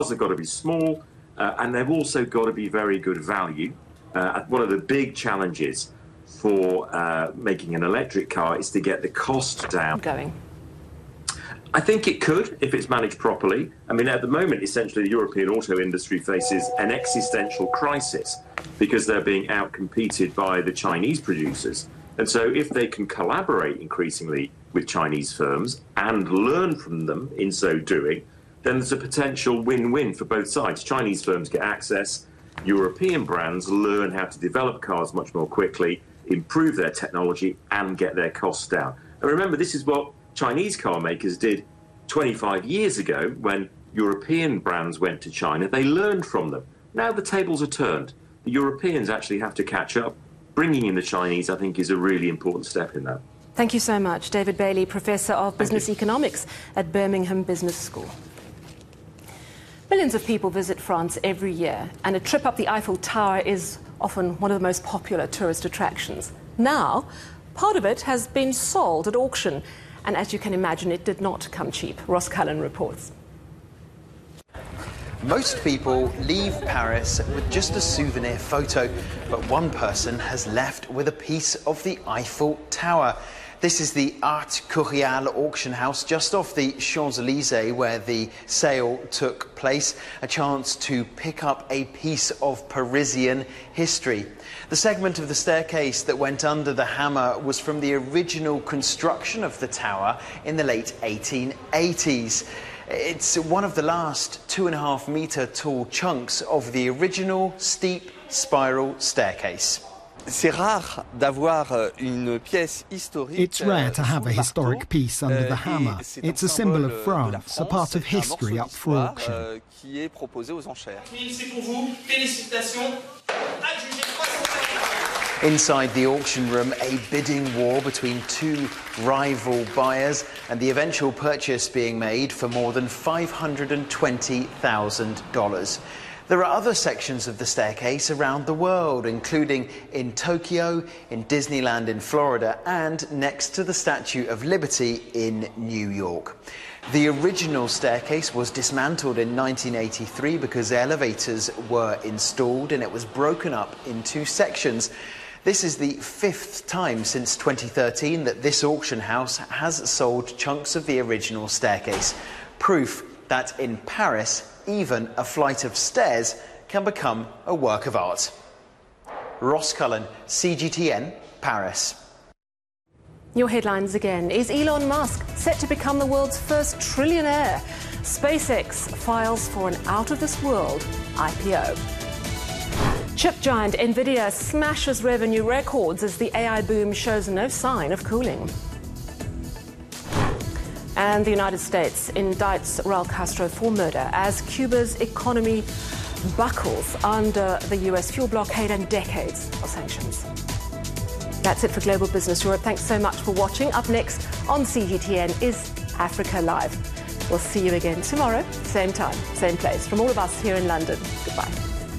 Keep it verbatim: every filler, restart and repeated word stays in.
have got to be small, uh, and they've also got to be very good value. Uh, one of the big challenges for uh, making an electric car is to get the cost down. Going. I think it could, if it's managed properly. I mean, at the moment, essentially, the European auto industry faces an existential crisis because they're being outcompeted by the Chinese producers. And so if they can collaborate increasingly with Chinese firms and learn from them in so doing, then there's a potential win-win for both sides. Chinese firms get access, European brands learn how to develop cars much more quickly, improve their technology, and get their costs down. And remember, this is what Chinese car makers did twenty-five years ago when European brands went to China. They learned from them. Now the tables are turned. The Europeans actually have to catch up. Bringing in the Chinese, I think, is a really important step in that. Thank you so much. David Bailey, Professor of Business Economics at Birmingham Business School. Millions of people visit France every year, and a trip up the Eiffel Tower is often one of the most popular tourist attractions. Now, part of it has been sold at auction. And as you can imagine, it did not come cheap. Ross Cullen reports. Most people leave Paris with just a souvenir photo, but one person has left with a piece of the Eiffel Tower. This is the Art Curial auction house just off the Champs-Élysées where the sale took place, a chance to pick up a piece of Parisian history. The segment of the staircase that went under the hammer was from the original construction of the tower in the late eighteen eighties. It's one of the last two and a half metre tall chunks of the original steep spiral staircase. It's rare to have a historic piece under the hammer. It's a symbol of France, a part of history up for auction. Inside the auction room, a bidding war between two rival buyers and the eventual purchase being made for more than five hundred twenty thousand dollars. There are other sections of the staircase around the world, including in Tokyo, in Disneyland in Florida, and next to the Statue of Liberty in New York. The original staircase was dismantled in nineteen eighty-three because elevators were installed and it was broken up into sections. This is the fifth time since twenty thirteen that this auction house has sold chunks of the original staircase. Proof that in Paris, even a flight of stairs can become a work of art. Ross Cullen, C G T N, Paris. Your headlines again. Is Elon Musk set to become the world's first trillionaire? SpaceX files for an out-of-this-world I P O. Chip giant Nvidia smashes revenue records as the A I boom shows no sign of cooling. And the United States indicts Raul Castro for murder as Cuba's economy buckles under the U S fuel blockade and decades of sanctions. That's it for Global Business Europe. Thanks so much for watching. Up next on C G T N is Africa Live. We'll see you again tomorrow, same time, same place. From all of us here in London, goodbye.